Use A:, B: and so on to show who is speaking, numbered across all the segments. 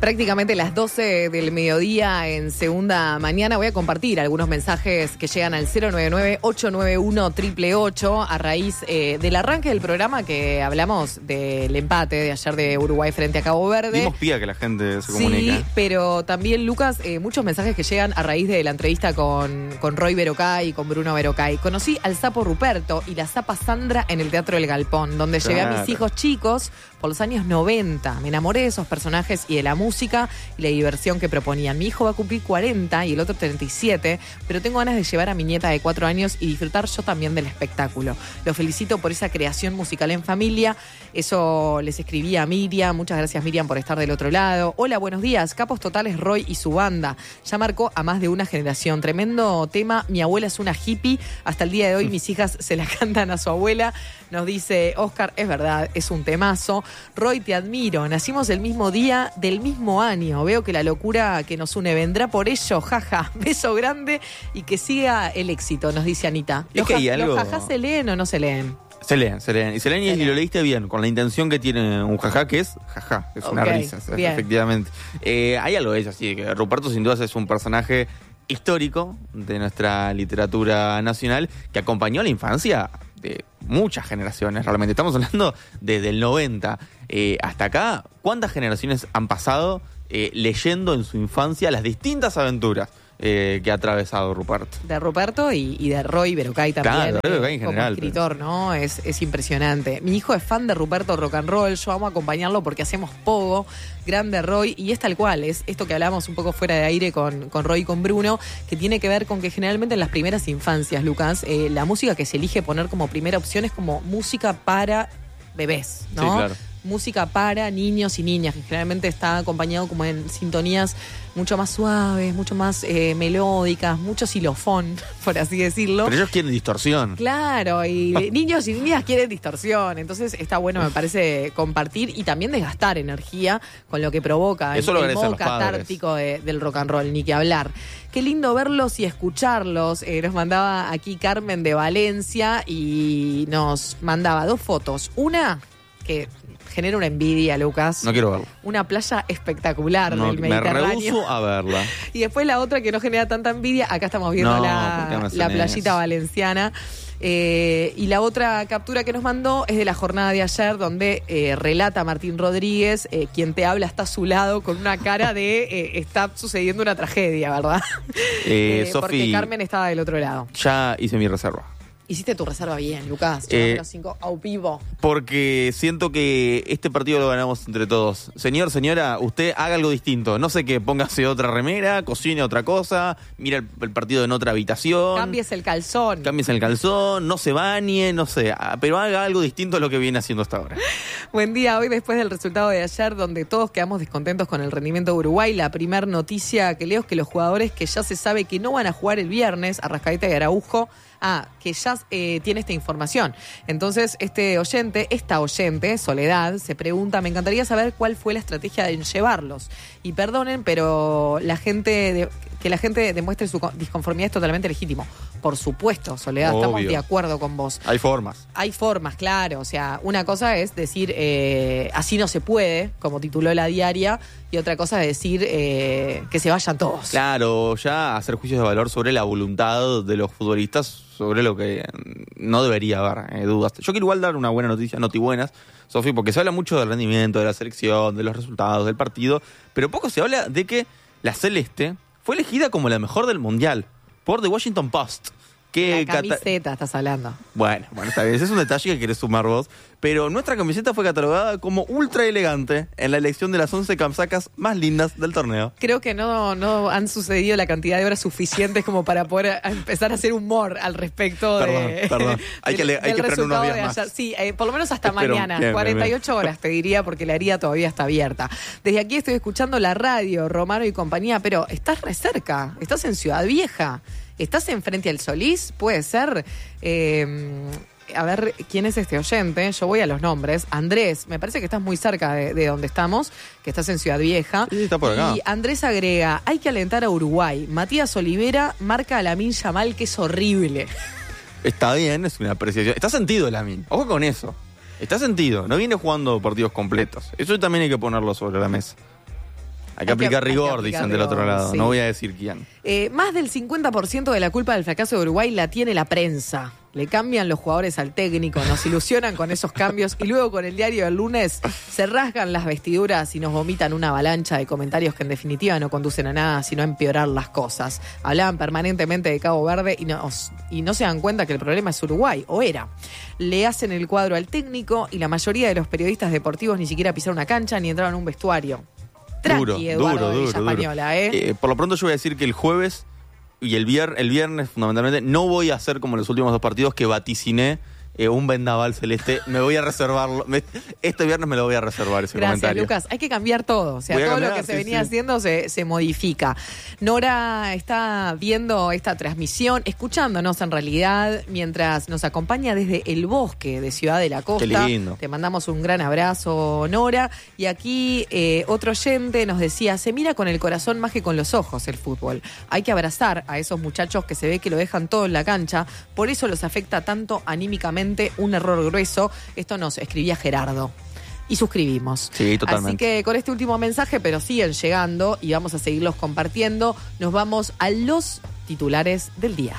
A: Prácticamente las 12 del mediodía en Segunda Mañana. Voy a compartir algunos mensajes que llegan al 099-891-888 a raíz del arranque del programa que hablamos del empate de ayer de Uruguay frente a Cabo Verde.
B: Dimos pie a que la gente se comunique.
A: Sí, pero también, Lucas, muchos mensajes que llegan a raíz de la entrevista con Roy Berocay y con Bruno Berocay. Conocí al sapo Ruperto y la zapa Sandra en el Teatro del Galpón, donde llevé a mis hijos chicos por los años 90. Me enamoré de esos personajes y de la música y la diversión que proponían. Mi hijo va a cumplir 40 y el otro 37, pero tengo ganas de llevar a mi nieta de 4 años y disfrutar yo también del espectáculo. Lo felicito por esa creación musical en familia. Eso les escribí a Miriam. Muchas gracias, Miriam, por estar del otro lado. Hola, buenos días. Capos totales Roy y su banda. Ya marcó a más de una generación. Tremendo tema. Mi abuela es una hippie. Hasta el día de hoy mis hijas se la cantan a su abuela. Nos dice Oscar, es verdad, es un temazo. Roy, te admiro. Nacimos el mismo día del mismo año. Veo que la locura que nos une vendrá por ello. Jaja. Beso grande y que siga el éxito, nos dice Anita.
B: ¿Los
A: jajás se leen o no se leen?
B: Se leen. Y se leen y lo leíste bien, con la intención que tiene un jajá, que es jajá, es una risa,
A: bien.
B: Efectivamente. Hay algo de eso, así que Ruperto sin dudas es un personaje histórico de nuestra literatura nacional que acompañó a la infancia de muchas generaciones, realmente. Estamos hablando desde el 90 hasta acá. ¿Cuántas generaciones han pasado leyendo en su infancia las distintas aventuras que ha atravesado Ruperto?
A: De Ruperto y de Roy Berocay también.
B: Claro, Roy Berocay en general.
A: Como escritor, ¿no? Es impresionante. Mi hijo es fan de Ruperto Rock and Roll. Yo amo acompañarlo porque hacemos pogo. Grande Roy. Y es tal cual. Es esto que hablamos un poco fuera de aire con Roy y con Bruno, que tiene que ver con que generalmente en las primeras infancias, Lucas, la música que se elige poner como primera opción es como música para bebés, ¿no?
B: Sí, claro.
A: Música para niños y niñas, que generalmente está acompañado como en sintonías mucho más suaves, mucho más melódicas, mucho xilofón, por así decirlo.
B: Pero ellos quieren distorsión.
A: Claro, y niños y niñas quieren distorsión. Entonces está bueno, me parece, compartir y también desgastar energía con lo que provoca
B: eso
A: el modo catártico del rock and roll, ni que hablar. Qué lindo verlos y escucharlos. Nos mandaba aquí Carmen de Valencia y nos mandaba 2 fotos. Una que genera una envidia, Lucas.
B: No quiero verla.
A: Una playa espectacular del Mediterráneo.
B: Me rehúso a verla.
A: Y después la otra que no genera tanta envidia. Acá estamos viendo la playita valenciana. Y la otra captura que nos mandó es de la jornada de ayer, donde relata Martín Rodríguez, quien te habla está a su lado con una cara de está sucediendo una tragedia, ¿verdad? Porque Carmen estaba del otro lado.
B: Ya hice mi reserva.
A: Hiciste tu reserva bien, Lucas. Llevamos los 5 a vivo.
B: Porque siento que este partido lo ganamos entre todos. Señor, señora, usted haga algo distinto. No sé qué, póngase otra remera, cocine otra cosa, mira el partido en otra habitación.
A: Cámbiese el calzón.
B: No se bañe, no sé. Pero haga algo distinto a lo que viene haciendo hasta ahora.
A: Buen día. Hoy, después del resultado de ayer, donde todos quedamos descontentos con el rendimiento de Uruguay, la primera noticia que leo es que los jugadores que ya se sabe que no van a jugar el viernes, Arrascaeta y Araujo, que ya tiene esta información. Entonces, esta oyente, Soledad, se pregunta, me encantaría saber cuál fue la estrategia de llevarlos. Y perdonen, pero que la gente demuestre su disconformidad es totalmente legítimo. Por supuesto, Soledad,
B: obvio.
A: Estamos de acuerdo con vos.
B: Hay formas.
A: Hay formas, claro. O sea, una cosa es decir, así no se puede, como tituló La Diaria, y otra cosa es decir que se vayan todos.
B: Claro, ya hacer juicios de valor sobre la voluntad de los futbolistas, sobre lo que no debería haber dudas. Yo quiero igual dar una buena noticia, notibuenas, Sofi, porque se habla mucho del rendimiento, de la selección, de los resultados, del partido, pero poco se habla de que la Celeste fue elegida como la mejor del Mundial por The Washington Post.
A: La camiseta estás hablando.
B: Bueno, está bien. Ese es un detalle que querés sumar vos. Pero nuestra camiseta fue catalogada como ultra elegante en la elección de las 11 camisas más lindas del torneo.
A: Creo que no han sucedido la cantidad de horas suficientes como para poder empezar a hacer humor al respecto.
B: Perdón. Hay que esperar unos días más.
A: Sí, por lo menos hasta mañana.
B: Bien,
A: 48 horas te diría, porque la herida todavía está abierta. Desde aquí estoy escuchando la radio, Romano y compañía, pero estás re cerca. Estás en Ciudad Vieja. ¿Estás enfrente al Solís? Puede ser. A ver, ¿quién es este oyente? Yo voy a los nombres. Andrés, me parece que estás muy cerca de donde estamos, que estás en Ciudad Vieja.
B: Sí, está por acá.
A: Y Andrés agrega, hay que alentar a Uruguay. Matías Olivera marca a Lamine Yamal, que es horrible.
B: Está bien, es una apreciación. Está sentido Lamine. Ojo con eso. Está sentido. No viene jugando partidos completos. Eso también hay que ponerlo sobre la mesa. Hay que aplicar rigor, dicen del otro lado. Sí. No voy a decir quién.
A: Más del 50% de la culpa del fracaso de Uruguay la tiene la prensa. Le cambian los jugadores al técnico, nos ilusionan con esos cambios y luego con el diario del lunes se rasgan las vestiduras y nos vomitan una avalancha de comentarios que en definitiva no conducen a nada, sino a empeorar las cosas. Hablaban permanentemente de Cabo Verde y no se dan cuenta que el problema es Uruguay, o era. Le hacen el cuadro al técnico y la mayoría de los periodistas deportivos ni siquiera pisaron una cancha ni entraron a un vestuario. Tranqui, Eduardo de Villa Española,
B: Por lo pronto yo voy a decir que el jueves y el viernes fundamentalmente no voy a hacer como en los últimos 2 partidos que vaticiné un vendaval celeste. Me voy a reservarlo. Este viernes me lo voy a reservar ese comentario.
A: Gracias, Lucas. Hay que cambiar todo. O sea, todo lo que se venía haciendo se modifica. Nora está viendo esta transmisión, escuchándonos en realidad, mientras nos acompaña desde el bosque de Ciudad de la Costa.
B: Qué lindo.
A: Te mandamos un gran abrazo, Nora. Y aquí otro oyente nos decía, se mira con el corazón más que con los ojos el fútbol. Hay que abrazar a esos muchachos que se ve que lo dejan todo en la cancha. Por eso los afecta tanto anímicamente. Un error grueso. Esto nos escribía Gerardo. Y suscribimos.
B: Sí, totalmente.
A: Así que con este último mensaje, pero siguen llegando y vamos a seguirlos compartiendo. Nos vamos a los titulares del día.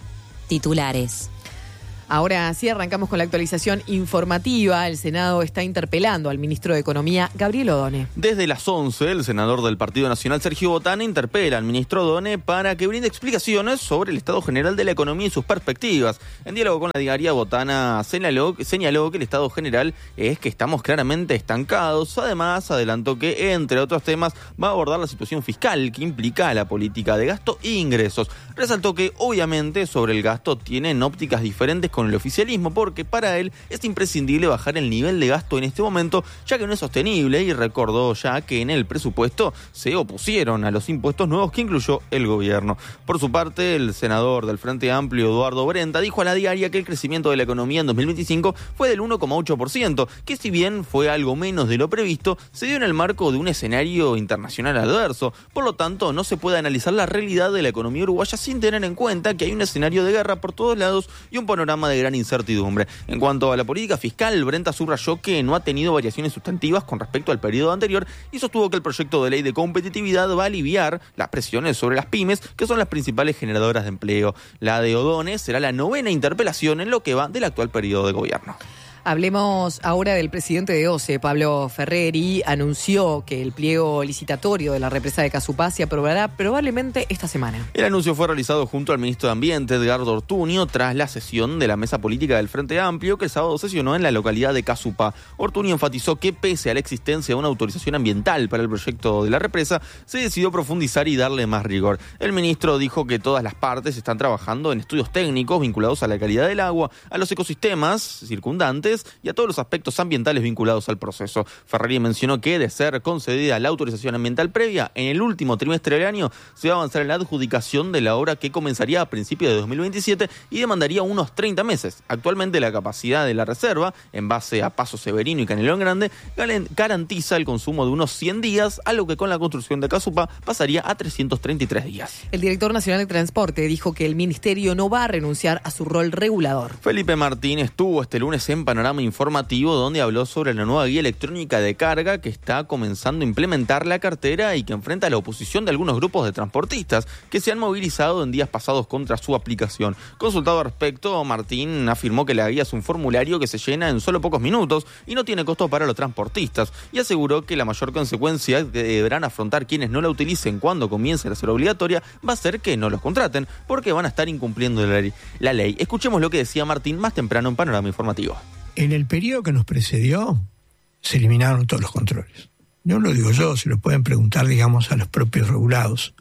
C: Titulares.
A: Ahora sí arrancamos con la actualización informativa. El Senado está interpelando al ministro de Economía, Gabriel Odone.
B: Desde las 11, el senador del Partido Nacional, Sergio Botana, interpela al ministro Odone para que brinde explicaciones sobre el estado general de la economía y sus perspectivas. En diálogo con la diaria, Botana señaló que el estado general es que estamos claramente estancados. Además, adelantó que, entre otros temas, va a abordar la situación fiscal que implica la política de gasto e ingresos. Resaltó que, obviamente, sobre el gasto tienen ópticas diferentes con el oficialismo, porque para él es imprescindible bajar el nivel de gasto en este momento, ya que no es sostenible, y recordó ya que en el presupuesto se opusieron a los impuestos nuevos que incluyó el gobierno. Por su parte, el senador del Frente Amplio, Eduardo Brenta, dijo a la diaria que el crecimiento de la economía en 2025 fue del 1,8%, que si bien fue algo menos de lo previsto, se dio en el marco de un escenario internacional adverso. Por lo tanto, no se puede analizar la realidad de la economía uruguaya sin tener en cuenta que hay un escenario de guerra por todos lados y un panorama de gran incertidumbre. En cuanto a la política fiscal, Brenta subrayó que no ha tenido variaciones sustantivas con respecto al periodo anterior y sostuvo que el proyecto de ley de competitividad va a aliviar las presiones sobre las pymes, que son las principales generadoras de empleo. La de Odone será la 9ª interpelación en lo que va del actual periodo de gobierno.
A: Hablemos ahora del presidente de OCE, Pablo Ferreri. Anunció que el pliego licitatorio de la represa de Casupá se aprobará probablemente esta semana.
B: El anuncio fue realizado junto al ministro de Ambiente, Edgardo Ortuño, tras la sesión de la mesa política del Frente Amplio, que el sábado sesionó en la localidad de Casupá. Ortuño enfatizó que, pese a la existencia de una autorización ambiental para el proyecto de la represa, se decidió profundizar y darle más rigor. El ministro dijo que todas las partes están trabajando en estudios técnicos vinculados a la calidad del agua, a los ecosistemas circundantes y a todos los aspectos ambientales vinculados al proceso. Ferreri mencionó que, de ser concedida la autorización ambiental previa, en el último trimestre del año se va a avanzar en la adjudicación de la obra, que comenzaría a principios de 2027 y demandaría unos 30 meses. Actualmente la capacidad de la reserva, en base a Paso Severino y Canelón Grande, garantiza el consumo de unos 100 días, algo que con la construcción de Casupá pasaría a 333 días.
A: El director nacional de Transporte dijo que el ministerio no va a renunciar a su rol regulador.
B: Felipe Martín estuvo este lunes en Panorama Informativo, donde habló sobre la nueva guía electrónica de carga que está comenzando a implementar la cartera y que enfrenta la oposición de algunos grupos de transportistas que se han movilizado en días pasados contra su aplicación. Consultado al respecto, Martín afirmó que la guía es un formulario que se llena en solo pocos minutos y no tiene costo para los transportistas, y aseguró que la mayor consecuencia que deberán afrontar quienes no la utilicen cuando comience a ser obligatoria va a ser que no los contraten, porque van a estar incumpliendo la ley. Escuchemos lo que decía Martín más temprano en Panorama Informativo.
D: En el periodo que nos precedió, se eliminaron todos los controles. No lo digo yo, se lo pueden preguntar, digamos, a los propios regulados.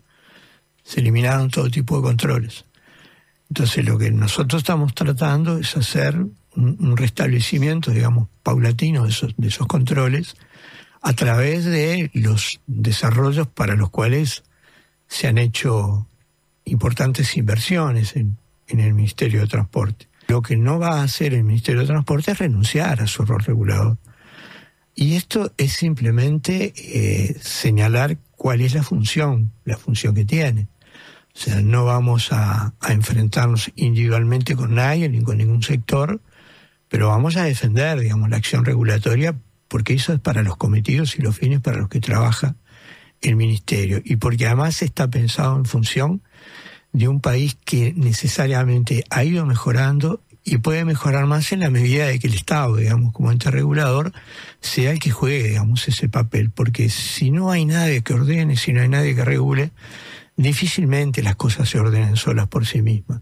D: Se eliminaron todo tipo de controles. Entonces, lo que nosotros estamos tratando es hacer un restablecimiento, digamos, paulatino de esos controles a través de los desarrollos para los cuales se han hecho importantes inversiones en el Ministerio de Transporte. Lo que no va a hacer el Ministerio de Transporte es renunciar a su rol regulador. Y esto es simplemente señalar cuál es la función que tiene. O sea, no vamos a enfrentarnos individualmente con nadie ni con ningún sector, pero vamos a defender, digamos, la acción regulatoria, porque eso es para los cometidos y los fines para los que trabaja el ministerio y porque además está pensado en función de un país que necesariamente ha ido mejorando y puede mejorar más en la medida de que el Estado, digamos, como ente regulador, sea el que juegue, digamos, ese papel. Porque si no hay nadie que ordene, si no hay nadie que regule, difícilmente las cosas se ordenen solas por sí mismas.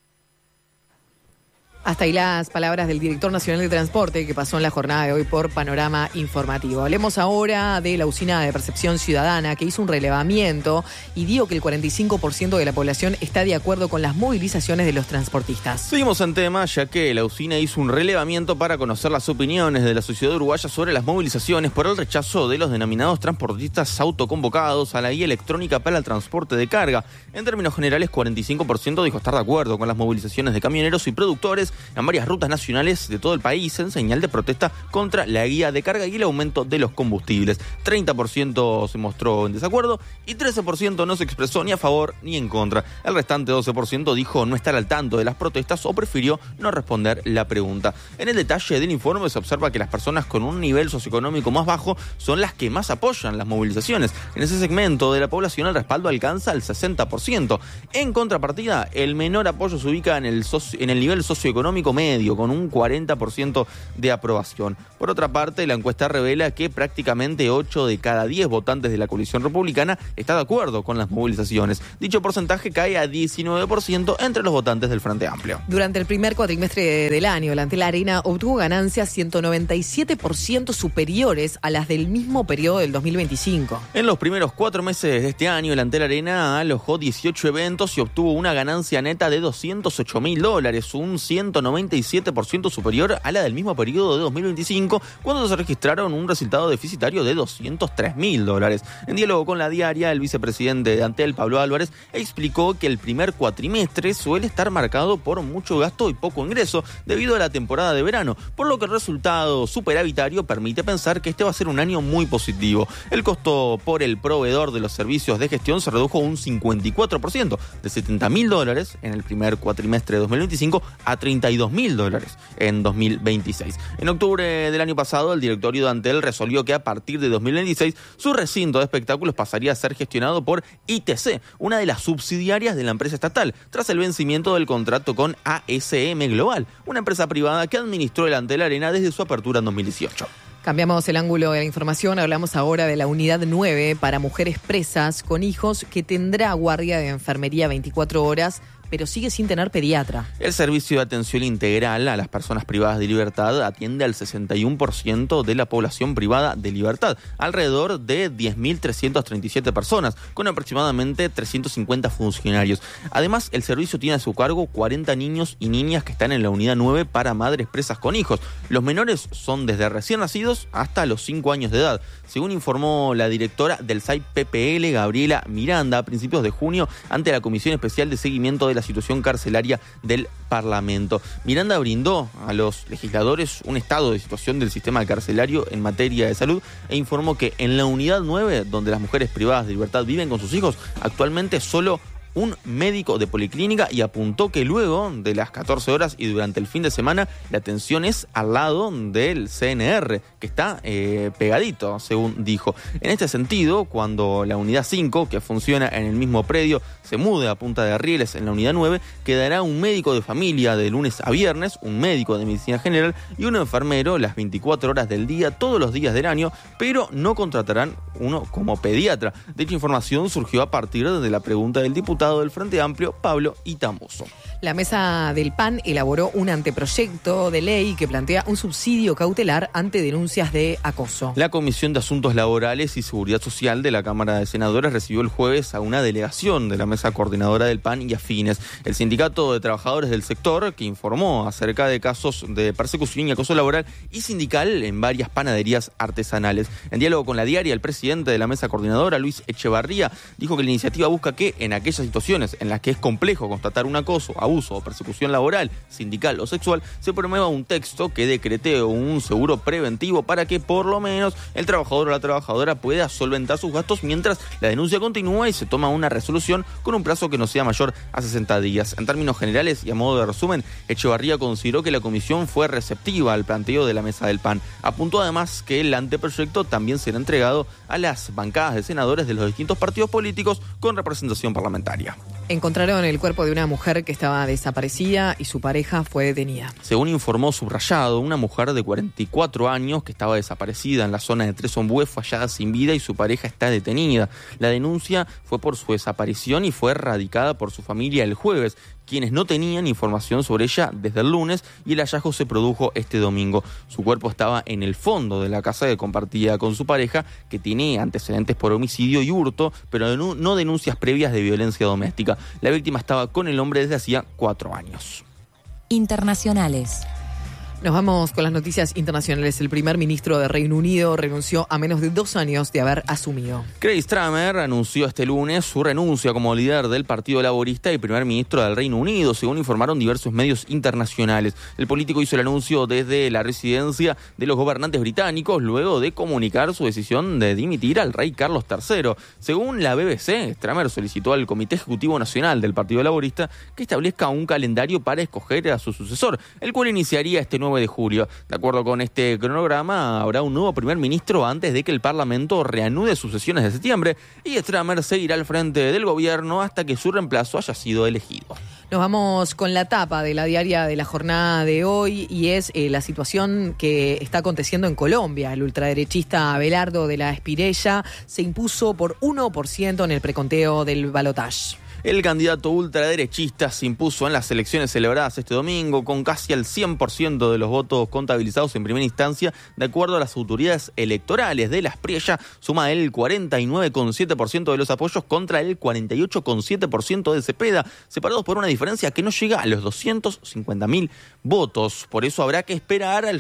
A: Hasta ahí las palabras del director nacional de transporte que pasó en la jornada de hoy por Panorama Informativo. Hablemos ahora de la Usina de Percepción Ciudadana, que hizo un relevamiento y dijo que el 45% de la población está de acuerdo con las movilizaciones de los transportistas.
B: Seguimos en tema, ya que la Usina hizo un relevamiento para conocer las opiniones de la sociedad uruguaya sobre las movilizaciones por el rechazo de los denominados transportistas autoconvocados a la guía electrónica para el transporte de carga. En términos generales, 45% dijo estar de acuerdo con las movilizaciones de camioneros y productores en varias rutas nacionales de todo el país en señal de protesta contra la guía de carga y el aumento de los combustibles. 30% se mostró en desacuerdo y 13% no se expresó ni a favor ni en contra. El restante 12% dijo no estar al tanto de las protestas o prefirió no responder la pregunta. En el detalle del informe se observa que las personas con un nivel socioeconómico más bajo son las que más apoyan las movilizaciones. En ese segmento de la población el respaldo alcanza el 60%. En contrapartida, el menor apoyo se ubica en el nivel socioeconómico medio, con un 40% de aprobación. Por otra parte, la encuesta revela que prácticamente 8 de cada 10 votantes de la coalición republicana está de acuerdo con las movilizaciones. Dicho porcentaje cae a 19% entre los votantes del Frente Amplio.
A: Durante el primer cuatrimestre del año, el Antel Arena obtuvo ganancias 197% superiores a las del mismo periodo del 2025.
B: En los primeros 4 meses de este año, el Antel Arena alojó 18 eventos y obtuvo una ganancia neta de $208.000, un 197% superior a la del mismo periodo de 2025, cuando se registraron un resultado deficitario de $203.000. En diálogo con La Diaria, el vicepresidente de Antel, Pablo Álvarez, explicó que el primer cuatrimestre suele estar marcado por mucho gasto y poco ingreso debido a la temporada de verano, por lo que el resultado superavitario permite pensar que este va a ser un año muy positivo. El costo por el proveedor de los servicios de gestión se redujo un 54%, de $70.000 en el primer cuatrimestre de 2025 a $32.000 en 2026. En octubre del año pasado, el directorio de Antel resolvió que a partir de 2026 su recinto de espectáculos pasaría a ser gestionado por ITC, una de las subsidiarias de la empresa estatal, tras el vencimiento del contrato con ASM Global, una empresa privada que administró el Antel Arena desde su apertura en 2018.
A: Cambiamos el ángulo de la información, hablamos ahora de la unidad 9 para mujeres presas con hijos que tendrá guardia de enfermería 24 horas, pero sigue sin tener pediatra. El servicio de atención integral a las personas privadas de libertad atiende al 61% de la población privada de libertad, alrededor de 10.337 personas, con aproximadamente 350 funcionarios. Además, el servicio tiene a su cargo 40 niños y niñas que están en la unidad 9 para madres presas con hijos. Los menores son desde recién nacidos hasta los 5 años de edad, según informó la directora del SAI PPL, Gabriela Miranda, a principios de junio, ante la Comisión Especial de Seguimiento de la Situación Carcelaria del Parlamento. Miranda brindó a los legisladores un estado de situación del sistema carcelario en materia de salud e informó que en la unidad 9, donde las mujeres privadas de libertad viven con sus hijos, actualmente solo un médico de policlínica, y apuntó que luego de las 14 horas y durante el fin de semana la atención es al lado del CNR, que está pegadito, según dijo. En este sentido, cuando la unidad 5, que funciona en el mismo predio, se mude a Punta de Rieles en la unidad 9, quedará un médico de familia de lunes a viernes, un médico de medicina general y un enfermero las 24 horas del día, todos los días del año, pero no contratarán uno como pediatra. Dicha información surgió a partir de la pregunta del diputado del Frente Amplio, Pablo Itambuzo. La mesa del PAN elaboró un anteproyecto de ley que plantea un subsidio cautelar ante denuncias de acoso.
B: La Comisión de Asuntos Laborales y Seguridad Social de la Cámara de Senadores recibió el jueves a una delegación de la mesa coordinadora del PAN y afines. El sindicato de trabajadores del sector, que informó acerca de casos de persecución y acoso laboral y sindical en varias panaderías artesanales. En diálogo con La Diaria, el presidente de la mesa coordinadora, Luis Echevarría, dijo que la iniciativa busca que en aquellas situaciones situaciones en las que es complejo constatar un acoso, abuso o persecución laboral, sindical o sexual, se promueva un texto que decrete un seguro preventivo para que por lo menos el trabajador o la trabajadora pueda solventar sus gastos mientras la denuncia continúa y se toma una resolución con un plazo que no sea mayor a 60 días. En términos generales y a modo de resumen, Echevarría consideró que la comisión fue receptiva al planteo de la Mesa del PAN. Apuntó además que el anteproyecto también será entregado a las bancadas de senadores de los distintos partidos políticos con representación parlamentaria.
A: Encontraron el cuerpo de una mujer que estaba desaparecida y su pareja fue detenida.
B: Según informó Subrayado, una mujer de 44 años que estaba desaparecida en la zona de Tres Ombúes fue hallada sin vida y su pareja está detenida. La denuncia fue por su desaparición y fue radicada por su familia el jueves, quienes no tenían información sobre ella desde el lunes, y el hallazgo se produjo este domingo. Su cuerpo estaba en el fondo de la casa que compartía con su pareja, que tiene antecedentes por homicidio y hurto, pero no denuncias previas de violencia doméstica. La víctima estaba con el hombre desde hacía 4 años.
C: Internacionales.
A: Nos vamos con las noticias internacionales. El primer ministro de Reino Unido renunció a menos de 2 años de haber asumido.
B: Keir Starmer anunció este lunes su renuncia como líder del Partido Laborista y primer ministro del Reino Unido, según informaron diversos medios internacionales. El político hizo el anuncio desde la residencia de los gobernantes británicos luego de comunicar su decisión de dimitir al rey Carlos III. Según la BBC, Starmer solicitó al Comité Ejecutivo Nacional del Partido Laborista que establezca un calendario para escoger a su sucesor, el cual iniciaría este 9 de julio. De acuerdo con este cronograma, habrá un nuevo primer ministro antes de que el Parlamento reanude sus sesiones de septiembre y Starmer seguirá al frente del gobierno hasta que su reemplazo haya sido elegido.
A: Nos vamos con la tapa de la diaria de la jornada de hoy y es la situación que está aconteciendo en Colombia. El ultraderechista Abelardo de la Espriella se impuso por 1% en el preconteo del balotaje.
B: El candidato ultraderechista se impuso en las elecciones celebradas este domingo con casi el 100% de los votos contabilizados en primera instancia. De acuerdo a las autoridades electorales de la Espriella, suma el 49,7% de los apoyos contra el 48,7% de Cepeda, separados por una diferencia que no llega a los 250.000 votos. Por eso habrá que esperar al